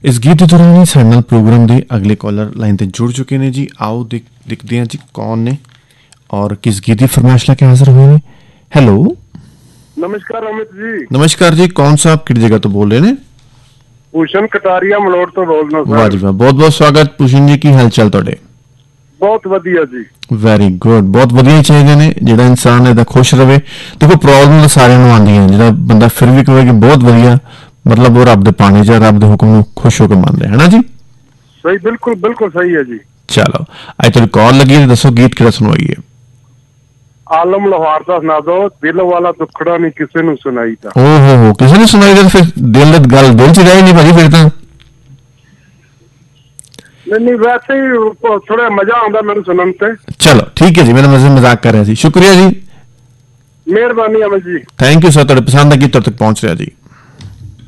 इस गीत के दौरान ही साडे नाल प्रोग्राम के अगले कॉलर लाइन ते जुड़ चुके हैं जी। आओ देखते हैं जी कौन ने और किस गीत की फरमाइश लेके हाजिर हुए हैं। हेलो नमस्कार अमित जी। नमस्कार जी, कौन साहब किस जगह तो बोल रहे हैं? भूषण कटारिया मलोट तो बोलना सर। वाह जी वाह, बहुत बहुत स्वागत भूषण जी, की हाल चाल तुहाडे? बहुत वधिया जी। वेरी गुड, बहुत वधिया चाहिए ने जिहड़ा इंसान इदा खुश रहे। देखो प्रॉब्लम सारिਆਂ ਨੂੰ आंदियां, जिहड़ा बंदा फिर भी कहे कि बहुत वधिया, मतलब वो रब दे पाने च रब दे हुक्म ਨੂੰ खुश होकर मानदा है ना जी। सही, बिल्कुल बिल्कुल सही है जी। चलो अज तुहाडी कॉल लगी है, दसो गीत किहड़ा सुनवाइए? आलम लोहार दा सुना दो, दिल वाला दुखड़ा नहीं किसी ਨੂੰ सुनाईदा। ओहो, किसी ने सुनाई दा? फिर दिल गल दिल च रही नहीं भाजी फिर तो। नहीं वैसे ही थोड़ा मजा आता मेरे सुनने ते। चलो ठीक है जी, मेरा मजाक कर रहा जी। शुक्रिया जी, मेहरबानी Amit ji. Thank you sir, तुहाडे पसंद दा गीत तुहाडे तक पहुंच रहा जी।